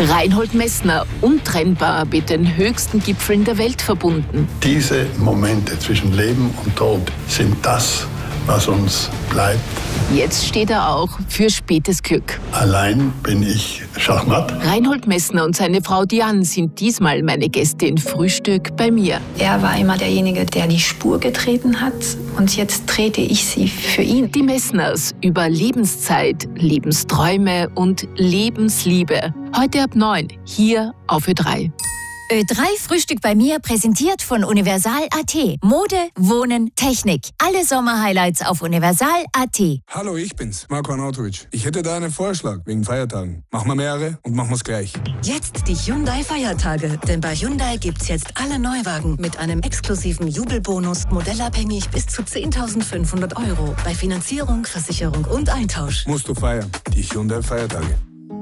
Reinhold Messner, untrennbar mit den höchsten Gipfeln der Welt verbunden. Diese Momente zwischen Leben und Tod sind das, was uns bleibt. Jetzt steht er auch für spätes Glück. Allein bin ich Schachmatt. Reinhold Messner und seine Frau Diane sind diesmal meine Gäste in Frühstück bei mir. Er war immer derjenige, der die Spur getreten hat, und jetzt trete ich sie für ihn. Die Messners über Lebenszeit, Lebensträume und Lebensliebe. Heute ab 9, hier auf Ö3. Ö3 Frühstück bei mir, präsentiert von Universal.at. Mode, Wohnen, Technik. Alle Sommerhighlights auf Universal.at. Hallo, ich bin's, Marko Arnautovic. Ich hätte da einen Vorschlag wegen Feiertagen. Machen wir mehrere und machen wir's gleich. Jetzt die Hyundai-Feiertage. Denn bei Hyundai gibt's jetzt alle Neuwagen mit einem exklusiven Jubelbonus, modellabhängig bis zu 10.500 €. Bei Finanzierung, Versicherung und Eintausch. Musst du feiern. Die Hyundai-Feiertage.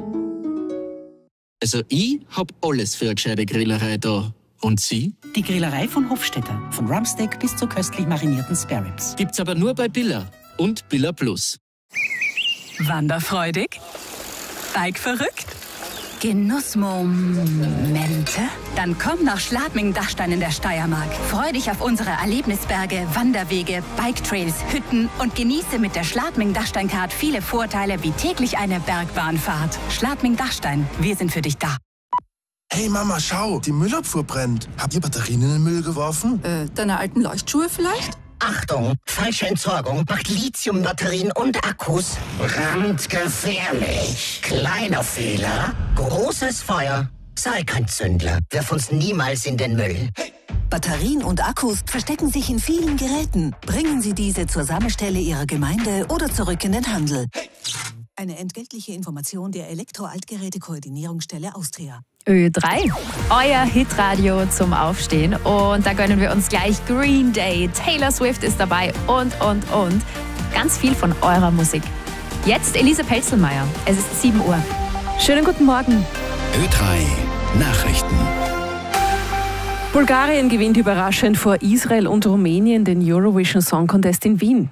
Also ich hab alles für eine gescheite Grillerei da. Und Sie? Die Grillerei von Hofstetter. Von Rumpsteak bis zu köstlich marinierten Spare Ribs. Gibt's aber nur bei Billa und Billa Plus. Wanderfreudig? Bike-verrückt? Genussmomente? Dann komm nach Schladming-Dachstein in der Steiermark. Freu dich auf unsere Erlebnisberge, Wanderwege, Biketrails, Hütten und genieße mit der Schladming-Dachstein-Card viele Vorteile wie täglich eine Bergbahnfahrt. Schladming-Dachstein, wir sind für dich da. Hey Mama, schau, die Müllabfuhr brennt. Habt ihr Batterien in den Müll geworfen? Deine alten Leuchtschuhe vielleicht? Achtung, falsche Entsorgung macht Lithiumbatterien und Akkus brandgefährlich. Kleiner Fehler, großes Feuer. Sei kein Zündler, wirf uns niemals in den Müll. Batterien und Akkus verstecken sich in vielen Geräten. Bringen Sie diese zur Sammelstelle Ihrer Gemeinde oder zurück in den Handel. Eine entgeltliche Information der Elektro-Altgeräte-Koordinierungsstelle Austria. Ö3, euer Hitradio zum Aufstehen. Und da gönnen wir uns gleich Green Day. Taylor Swift ist dabei und. Ganz viel von eurer Musik. Jetzt Elise Pelzelmeier. Es ist 7 Uhr. Schönen guten Morgen. Ö3 Nachrichten. Bulgarien gewinnt überraschend vor Israel und Rumänien den Eurovision Song Contest in Wien.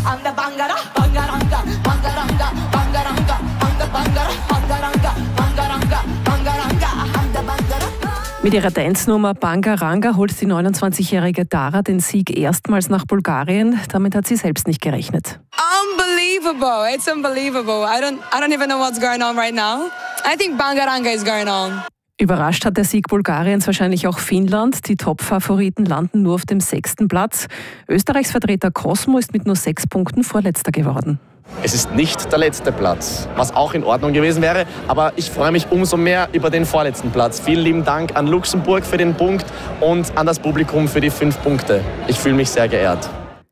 Mit ihrer Dance-Nummer Bangaranga holt die 29-jährige Dara den Sieg erstmals nach Bulgarien. Damit hat sie selbst nicht gerechnet. Unbelievable. It's unbelievable. I don't even know what's going on right now. I think Bangaranga is going on. Überrascht hat der Sieg Bulgariens wahrscheinlich auch Finnland. Die Top-Favoriten landen nur auf dem 6. Platz. Österreichs Vertreter Cosmo ist mit nur 6 Punkten Vorletzter geworden. Es ist nicht der letzte Platz, was auch in Ordnung gewesen wäre, aber ich freue mich umso mehr über den vorletzten Platz. Vielen lieben Dank an Luxemburg für den Punkt und an das Publikum für die 5 Punkte. Ich fühle mich sehr geehrt.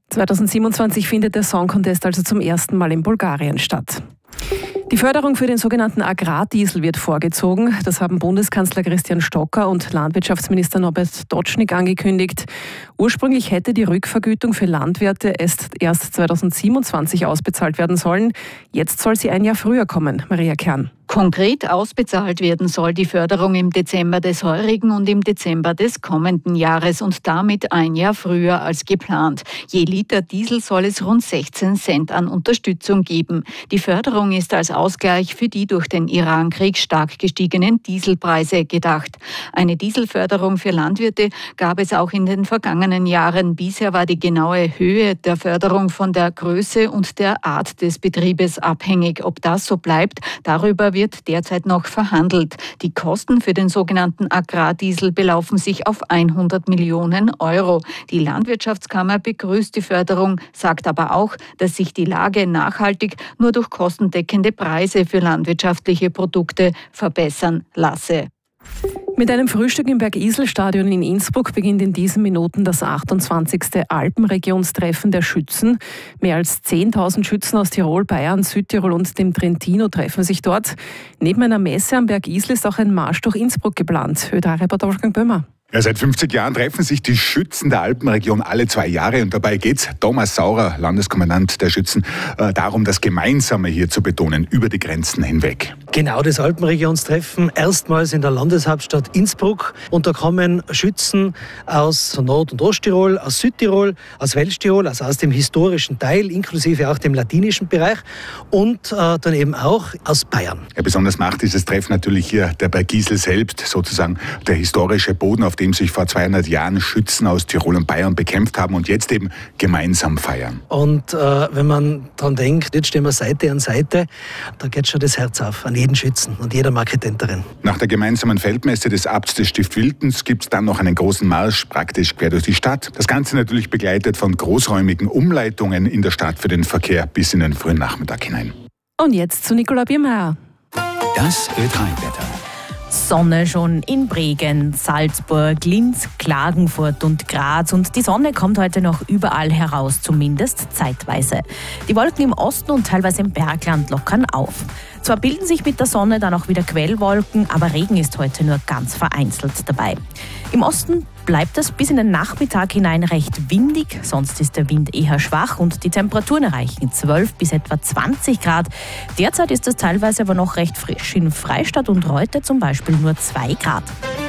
2027 findet der Song Contest also zum ersten Mal in Bulgarien statt. Die Förderung für den sogenannten Agrardiesel wird vorgezogen. Das haben Bundeskanzler Christian Stocker und Landwirtschaftsminister Norbert Dotschnig angekündigt. Ursprünglich hätte die Rückvergütung für Landwirte erst 2027 ausbezahlt werden sollen. Jetzt soll sie ein Jahr früher kommen. Maria Kern. Konkret ausbezahlt werden soll die Förderung im Dezember des heurigen und im Dezember des kommenden Jahres und damit ein Jahr früher als geplant. Je Liter Diesel soll es rund 16 Cent an Unterstützung geben. Die Förderung ist als Ausgleich für die durch den Irankrieg stark gestiegenen Dieselpreise gedacht. Eine Dieselförderung für Landwirte gab es auch in den vergangenen Jahren. Bisher war die genaue Höhe der Förderung von der Größe und der Art des Betriebes abhängig. Ob das so bleibt, darüber wird derzeit noch verhandelt. Die Kosten für den sogenannten Agrardiesel belaufen sich auf 100 Millionen Euro. Die Landwirtschaftskammer begrüßt die Förderung, sagt aber auch, dass sich die Lage nachhaltig nur durch kostendeckende Preise für landwirtschaftliche Produkte verbessern lasse. Mit einem Frühstück im Bergisel-Stadion in Innsbruck beginnt in diesen Minuten das 28. Alpenregionstreffen der Schützen. Mehr als 10.000 Schützen aus Tirol, Bayern, Südtirol und dem Trentino treffen sich dort. Neben einer Messe am Bergisel ist auch ein Marsch durch Innsbruck geplant. Ö3-Reporter Wolfgang Böhmer. Ja, seit 50 Jahren treffen sich die Schützen der Alpenregion alle 2 Jahre und dabei geht's, Thomas Saurer, Landeskommandant der Schützen, darum, das Gemeinsame hier zu betonen, über die Grenzen hinweg. Genau, das Alpenregionstreffen, erstmals in der Landeshauptstadt Innsbruck. Und da kommen Schützen aus Nord- und Osttirol, aus Südtirol, aus Welschtirol, also aus dem historischen Teil, inklusive auch dem latinischen Bereich und dann eben auch aus Bayern. Ja, besonders macht dieses Treffen natürlich hier der Berg Isel selbst, sozusagen der historische Boden, auf dem sich vor 200 Jahren Schützen aus Tirol und Bayern bekämpft haben und jetzt eben gemeinsam feiern. Und wenn man daran denkt, jetzt stehen wir Seite an Seite, da geht schon das Herz auf an jeden Schützen und jeder Marketenterin. Nach der gemeinsamen Feldmesse des Abts des Stift Wiltens gibt es dann noch einen großen Marsch, praktisch quer durch die Stadt. Das Ganze natürlich begleitet von großräumigen Umleitungen in der Stadt für den Verkehr bis in den frühen Nachmittag hinein. Und jetzt zu Nicola Biermeier. Das Ö3-Wetter. Sonne schon in Bregenz, Salzburg, Linz, Klagenfurt und Graz. Und die Sonne kommt heute noch überall heraus, zumindest zeitweise. Die Wolken im Osten und teilweise im Bergland lockern auf. Zwar bilden sich mit der Sonne dann auch wieder Quellwolken, aber Regen ist heute nur ganz vereinzelt dabei. Im Osten bleibt es bis in den Nachmittag hinein recht windig, sonst ist der Wind eher schwach und die Temperaturen erreichen 12 bis etwa 20 Grad. Derzeit ist es teilweise aber noch recht frisch. In Freistadt und Reute zum Beispiel nur 2 Grad.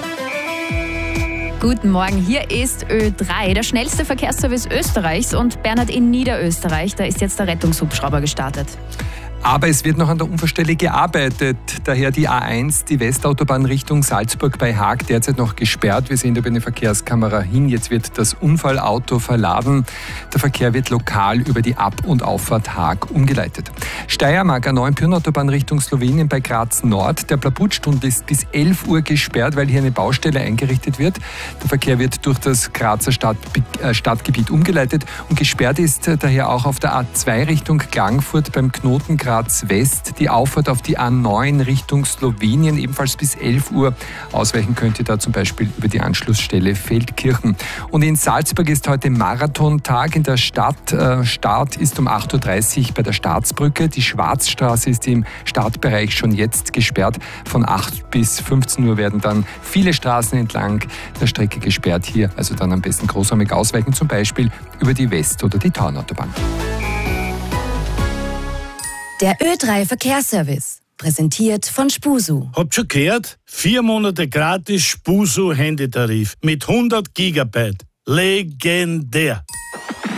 Guten Morgen, hier ist Ö3, der schnellste Verkehrsservice Österreichs, und Bernhard, in Niederösterreich, da ist jetzt der Rettungshubschrauber gestartet. Aber es wird noch an der Unfallstelle gearbeitet. Daher die A1, die Westautobahn Richtung Salzburg bei Haag, derzeit noch gesperrt. Wir sehen da über eine Verkehrskamera hin. Jetzt wird das Unfallauto verladen. Der Verkehr wird lokal über die Ab- und Auffahrt Haag umgeleitet. Steiermark, A9 Pirnautobahn Richtung Slowenien bei Graz Nord. Der Blabutstund ist bis 11 Uhr gesperrt, weil hier eine Baustelle eingerichtet wird. Der Verkehr wird durch das Grazer Stadtgebiet umgeleitet und gesperrt ist daher auch auf der A2 Richtung Klagenfurt beim Knoten Graz West, die Auffahrt auf die A9 Richtung Slowenien, ebenfalls bis 11 Uhr. Ausweichen könnt ihr da zum Beispiel über die Anschlussstelle Feldkirchen. Und in Salzburg ist heute Marathontag in der Stadt. Start ist um 8.30 Uhr bei der Staatsbrücke. Die Schwarzstraße ist im Startbereich schon jetzt gesperrt. Von 8 bis 15 Uhr werden dann viele Straßen entlang der Strecke gesperrt. Hier also dann am besten großräumig ausweichen, zum Beispiel über die West- oder die Taunautobahn. Der Ö3 Verkehrsservice, präsentiert von Spusu. Habt schon gehört? 4 Monate gratis Spusu Handytarif mit 100 Gigabyte. Legendär!